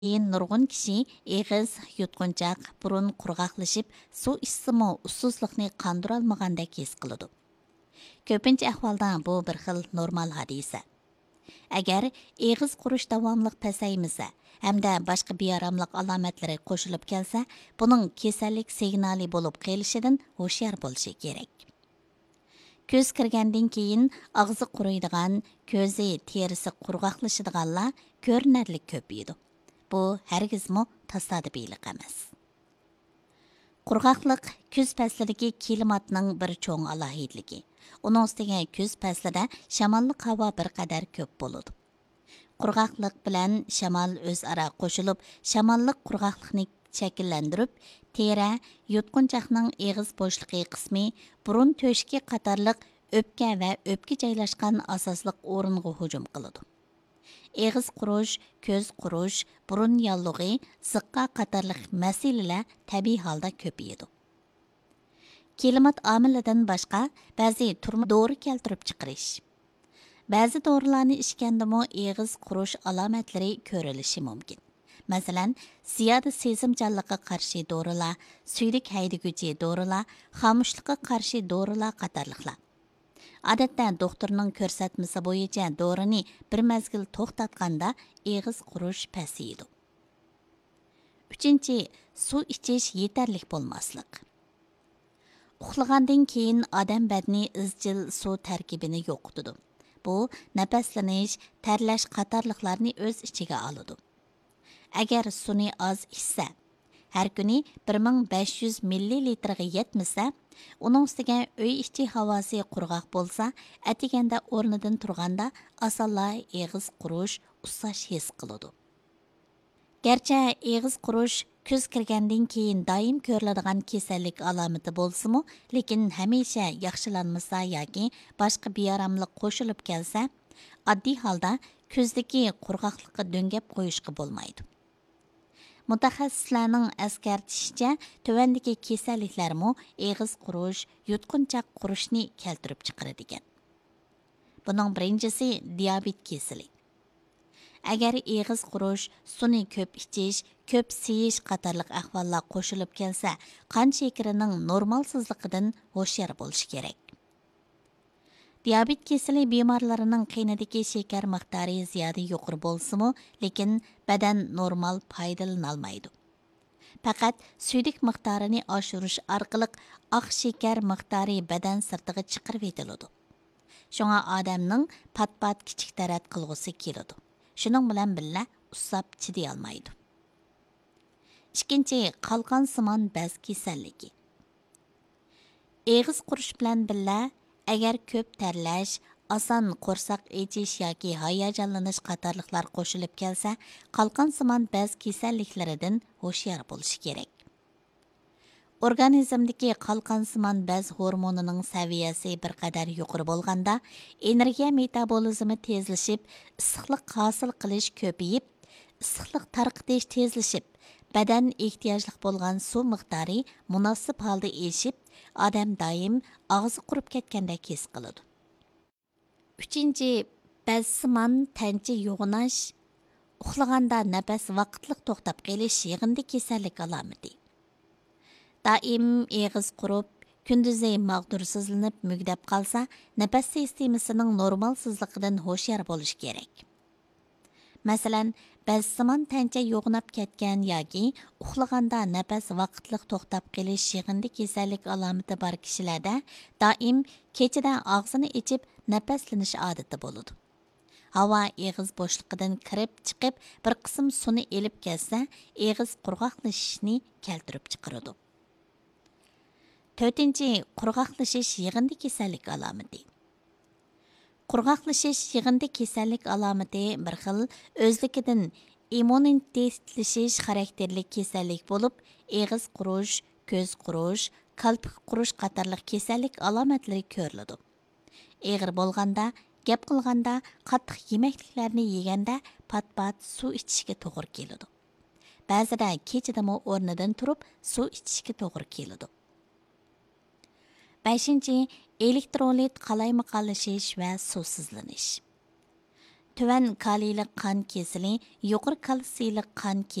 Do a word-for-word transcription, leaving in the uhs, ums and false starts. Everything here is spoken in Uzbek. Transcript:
Keyin nurg'un kishi eg'iz, yutqunchaq, burun qurg'oqlashib, suv ichsimi ussizlikni qondirolmagandek his qiladi. Ko'pincha ahvolda bu bir xil normal hodisa. Agar eg'iz qurish davomli pasaymasa, hamda boshqa bearamlik alomatlari qo'shilib kelsa, buning kasallik signali bo'lib qolishidan hushyor bo'lishi kerak. Ko'z kirgandan keyin og'zi quriydigan, ko'zi, terisi qurg'oqlashadiganlar ko'rinarli ko'paydi. Bu hargizmi tasodifiylik emas. Qurg'oqlik kuz faslidagi klimatning bir cho'ng alohidligi. Uning ustiga kuz faslida shamolli havo bir qadar ko'p bo'ladi. Qurg'oqlik bilan shamol o'zaro qo'shilib, shamollik qurg'oqlikni shakllantirib, tera, yutqunchoqning eg'iz bo'shliqi qismi, burun to'shki qatorliq o'pka va o'pka joylashgan asosliq o'ringa hujum qiladi. Eg'iz qurish, ko'z qurish, burun yallig'i, ziqqa qatorliq masalalar tabiiy holda ko'payadi. Klimat omilidan boshqa ba'zi turma dori keltirib chiqarish. Ba'zi dorilarni ichgandimi eg'iz qurish alomatlari ko'rilishi mumkin. Masalan, ziyoda sezimchanlikqa qarshi dorilar, suydik haydaguvchi dorilar, xomushlikqa qarshi dorilar qatorliqlar. Odatda doktorning ko'rsatmasi bo'yicha dorini bir mazgil to'xtatganda eg'iz qurish pasaydi. uchinchi. Suv ichish yetarlik bo'lmaslik. Uxlagandan keyin odam badni izchil suv tarkibini yo'qotadi. Bu nafaslanish, tarlash qatorliqlarni o'z ichiga oladi. Agar suvni oz ichsa, har kuni bir ming besh yuz millilitrga yetmasa, uning ustiga uy ichi havosi qurg'oq bo'lsa, atiganda o'rnidan turganda osonla eg'iz qurish, usash his qiladi. Gerçi eg'iz qurish kuz kirgandan keyin doim ko'riladigan kasallik alomati bo'lsa-mu, lekin hamisha yaxshilanmasa yoki boshqa bearamlik qo'shilib kelsa, oddiy holda kuzdagi qurg'oqlikqa do'ngab qo'yishga bo'lmaydi. Mutaxassislarning eskartishicha, tuvandagi kasalliklarmi eg'iz qurish, yutqunchoq qurishni keltirib chiqaradigan. Buning birinchisi diabet kasali. Agar eg'iz qurish, suvni ko'p ichish, ko'p seyish qatorliq ahvollar qo'shilib kelsa, qon shakarining normalsizligidan hushyor bo'lish kerak. Diabet kasali bemorlarining qonidagi shakar miqdori ziyoda yuqori bo'lsa-mu, lekin badan normal foydalanolmaydi. Faqat suydik miqdorini oshirish orqali oq shakar miqdori badan sirtiga chiqarib etiladi. Shunga odamning pat-pat kichik tarat qilg'usi keladi. Shuning bilan birga usab chiday olmaydi. Ikkinchi, qalqon simon baz kasalligi. Eg'iz qurish bilan birga agar ko'p tarlash, oson qo'rsoq echish yoki hayajonlanish qatorliqlar qo'shilib kelsa, qalqon simon baz kasalliklaridan hushyor bo'lish kerak. Organizmdagi qalqon simon baz hormonining saviyasi bir qadar yuqori bo'lganda, energiya metabolizmi tezlashib, issiqlik hosil qilish ko'payib, issiqlik tarqitish tezlashib, badan ehtiyojli bo'lgan suv miqdori munosib holda eshib, odam doim og'zi qurib ketgandek his qiladi. uchinchi. Bazsimon tancha yo'g'inash, uxlaganda nafas vaqtliq to'xtab qolish yig'indi kasallik alomati. Daim eg'iz qurib, kunduzi mag'dursizlanib mugdab qolsa, nafas sistemasining normalsizligidan hushyor bo'lish kerak. Masalan, bazsimon tancha yo'g'inab ketgan yoki uxlaganda nafas vaqtliq to'xtab qolish yig'indi kasallik alomati bor kishilarda doim kechada og'zini ichib nafaslanish odati bo'ladi. Havo eg'iz bo'shligidan kirib chiqib, bir qism suvni elib kelsa, eg'iz qurg'oqlashishni keltirib chiqaradi. to'rtinchi. Qurg'oqlashish yig'indi kasallik alomati. Qurg'oqlashish yig'indi kasallik alomati bir xil o'zligidan immunitetlashish xarakterli kasallik bo'lib, eg'iz qurish, ko'z qurish, qalpiq qurish qatorliq kasallik alomatlari ko'riladi. Eg'ir bo'lganda, gap qilganda, qattiq yemekliklarni yeganda pat-pat suv ichishga to'g'ri keladi. Ba'zida kechadami o'rnidan turib suv ichishga to'g'ri keladi. beshinchi. Elektrolit qalaymiqallashish va suvsizlanish. Төвән калийлік қан кесілі, yuqori kalsiylik қан